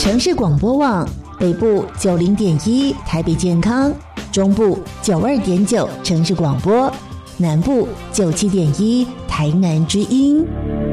城市广播网北部90.1台北健康，中部92.9城市广播，南部97.1台南之音。